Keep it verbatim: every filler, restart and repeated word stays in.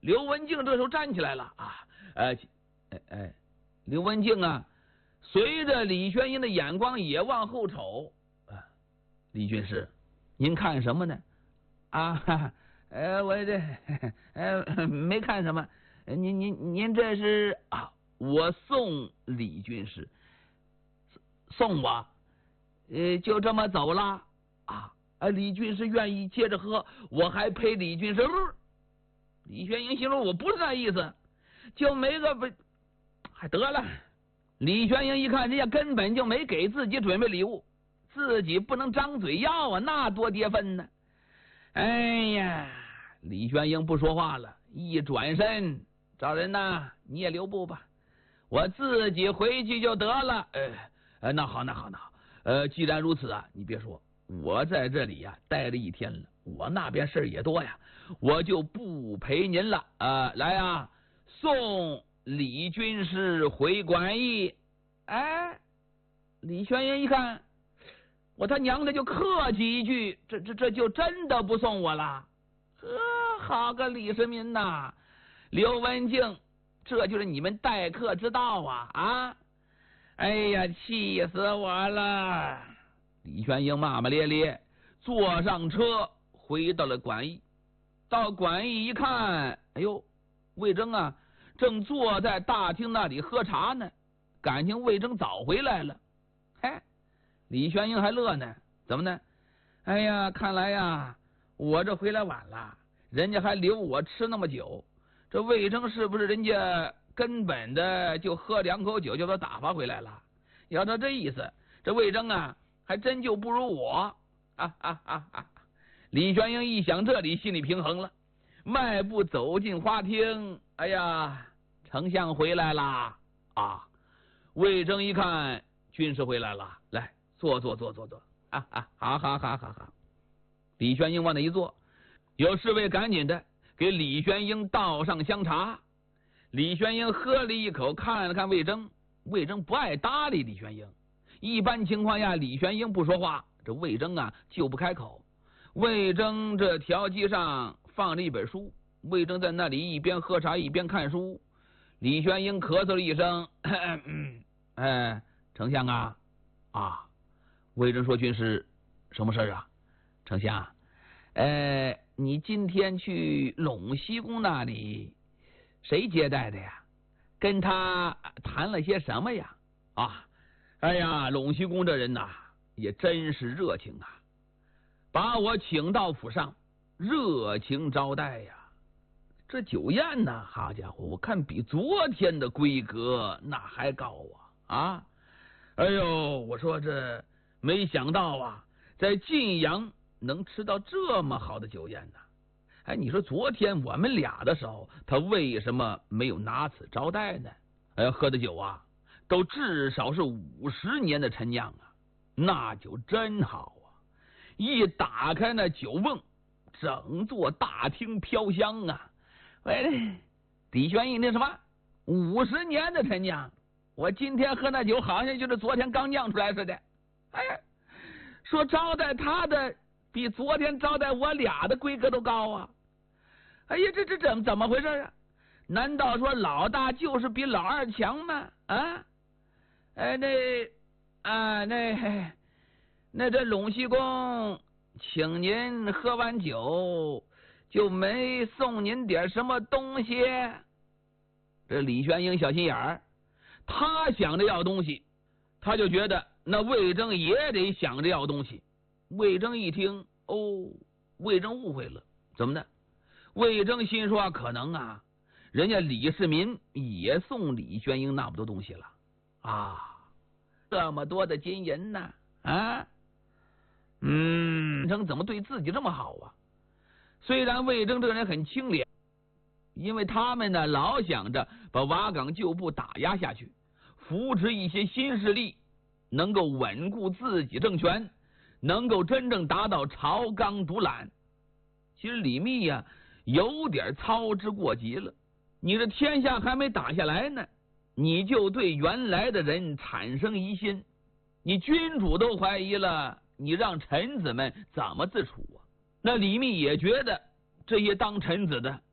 刘文静这时候站起来了啊，呃，哎哎，刘文静啊，随着李玄英的眼光也往后瞅啊，李军师，您看什么呢？啊，哈哈呃，我这呃没看什么，您您您这是啊，我送李军师，送我，呃，就这么走了啊？啊，李军师愿意接着喝，我还陪李军师。李玄英心说：“我不是那意思，就没个不，还得了。”李玄英一看，人家根本就没给自己准备礼物，自己不能张嘴要啊，那多跌份呢。哎呀，李玄英不说话了，一转身，赵人呐，你也留步吧，我自己回去就得了。呃，那好，那好，那好。呃，既然如此啊，你别说，我在这里呀、啊、待了一天了，我那边事儿也多呀。我就不陪您了啊、呃！来啊，送李军师回馆驿。哎，李玄英一看，我他娘的就客气一句，这这这就真的不送我了。呵，好个李世民呐！刘文静，这就是你们待客之道啊啊！哎呀，气死我了！李玄英骂骂咧咧，坐上车回到了馆驿。到馆驿一看，哎呦，魏征啊，正坐在大厅那里喝茶呢。感情魏征早回来了。嘿，李玄英还乐呢，怎么呢？哎呀，看来呀，我这回来晚了，人家还留我吃那么久。这魏征是不是人家根本的就喝两口酒就把打发回来了？要照这意思，这魏征啊，还真就不如我啊啊啊啊！李玄英一想这里，心里平衡了，迈步走进花厅。哎呀，丞相回来啦！啊，魏征一看，军师回来了，来坐坐坐坐坐，啊啊，好好好好好。李玄英往那一坐，有侍卫赶紧的给李玄英倒上香茶。李玄英喝了一口，看了看魏征，魏征不爱搭理李玄英。一般情况下，李玄英不说话，这魏征啊就不开口。魏征这条机上放着一本书，魏征在那里一边喝茶一边看书。李玄英咳嗽了一声，哎，丞相啊啊！魏征说：“军师，什么事啊？”丞相，呃，你今天去陇西宫那里，谁接待的呀？跟他谈了些什么呀？啊，哎呀，陇西宫这人呐、啊，也真是热情啊！把我请到府上，热情招待呀。这酒宴呢，好家伙，我看比昨天的规格那还高啊啊！哎呦，我说这没想到啊，在晋阳能吃到这么好的酒宴呢。哎，你说昨天我们俩的时候，他为什么没有拿此招待呢？哎，喝的酒啊，都至少是五十年的陈酿啊，那酒真好啊！一打开那酒瓮，整座大厅飘香啊！喂，李玄英那什么五十年的陈酿，我今天喝那酒好像就是昨天刚酿出来似的。哎，说招待他的比昨天招待我俩的规格都高啊！哎呀，这这怎怎么回事啊？难道说老大就是比老二强吗？啊？哎，那啊那那这陇西宫请您喝完酒，就没送您点什么东西？这李玄英小心眼儿，他想着要东西，他就觉得那魏征也得想着要东西。魏征一听，哦，魏征误会了，怎么的？魏征心说，可能啊，人家李世民也送李玄英那么多东西了啊，这么多的金银呢啊，嗯，魏征怎么对自己这么好啊？虽然魏征这个人很清廉，因为他们呢老想着把瓦岗旧部打压下去，扶持一些新势力，能够稳固自己政权，能够真正达到朝纲独揽。其实李密呀、啊、有点操之过急了。你这天下还没打下来呢，你就对原来的人产生疑心，你君主都怀疑了，你让臣子们怎么自处啊？那李密也觉得这些当臣子的